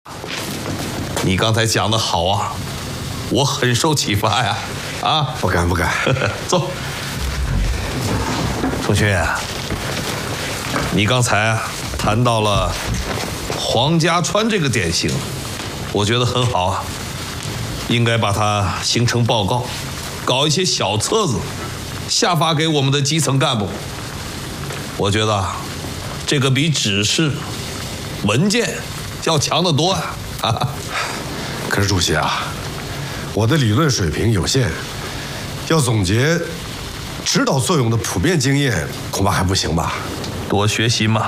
你刚才讲的好啊，我很受启发呀！啊， 不敢。 走，仲勋，你刚才谈到了黄家川这个典型，我觉得很好啊，应该把它形成报告，搞一些小册子，下发给我们的基层干部。我觉得这个比指示、文件要强得多啊！ 可是主席啊，我的理论水平有限，要总结指导作用的普遍经验，恐怕还不行吧？ 多学习嘛。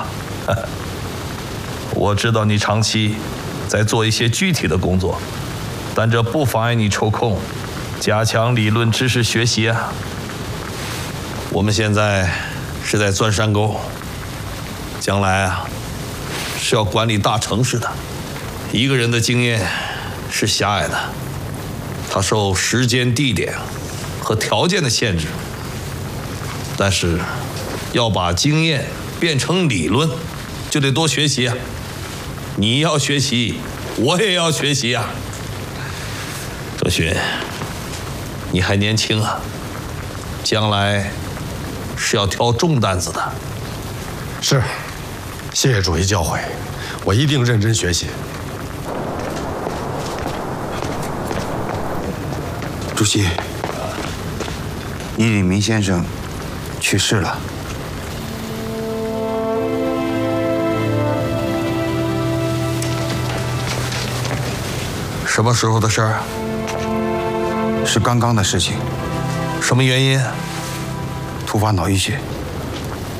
我知道你长期在做一些具体的工作，但这不妨碍你抽空加强理论知识学习啊。我们现在是在钻山沟，将来啊是要管理大城市的。一个人的经验是狭隘的，他受时间、地点和条件的限制。但是要把经验变成理论，就得多学习啊。你要学习，我也要学习啊。周勋，你还年轻啊，将来是要挑重担子的。 是，谢谢主席教诲，我一定认真学习。 主席，倪李明先生去世了。 什么时候的事儿？ 是刚刚的事情。 什么原因？ 突发脑溢血。